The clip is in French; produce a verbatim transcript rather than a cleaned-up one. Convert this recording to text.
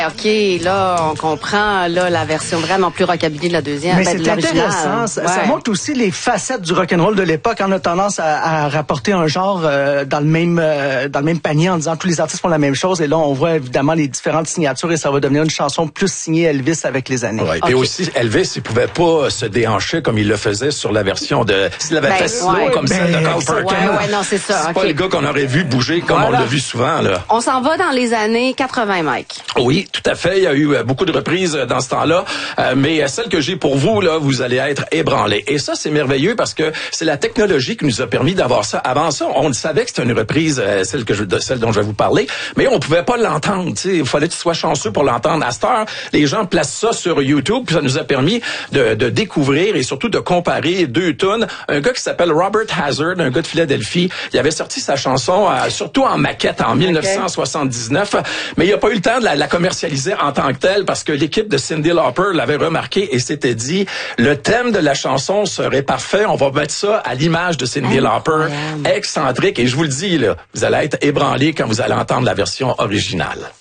OK, là, on comprend là la version vraiment plus rockabilly de la deuxième. Mais ben, c'est de intéressant. Ça, ouais. ça montre aussi les facettes du rock'n'roll de l'époque. On a tendance à, à rapporter un genre euh, dans le même euh, dans le même panier en disant tous les artistes font la même chose. Et là, on voit évidemment les différentes signatures et ça va devenir une chanson plus signée Elvis avec les années. Ouais. Okay. Et aussi, Elvis, il pouvait pas se déhancher comme il le faisait sur la version de... S'il avait ben, fait slow ouais. comme ben, ça de Carl exactement. Perkins. Ouais, ouais, non, c'est ça. C'est Okay. pas le gars qu'on aurait vu bouger comme Voilà. on l'a vu souvent, là. On s'en va dans les années quatre-vingts, Mike. Oui, tout à fait. Il y a eu beaucoup de reprises dans ce temps-là. Euh, mais celle que j'ai pour vous, là, vous allez être ébranlés. Et ça, c'est merveilleux parce que c'est la technologie qui nous a permis d'avoir ça. Avant ça, on le savait que c'était une reprise, euh, celle que je, de celle dont je vais vous parler, mais on pouvait pas l'entendre. Tu sais, il fallait que tu sois chanceux pour l'entendre. À cette heure, les gens placent ça sur YouTube, puis ça nous a permis de, de découvrir et surtout de comparer deux tunes. Un gars qui s'appelle Robert Hazard, un gars de Philadelphie, il avait sorti sa chanson euh, surtout en maquette en mille neuf cent soixante-dix-neuf, mais il a pas eu le temps de la, la commercialiser en tant que telle parce que l'équipe de Cyndi Lauper l'avait remarqué et s'était dit le thème de la chanson serait parfait, on va mettre ça à l'image de Cyndi Lauper, excentrique, et je vous le dis là, vous allez être ébranlés quand vous allez entendre la version originale.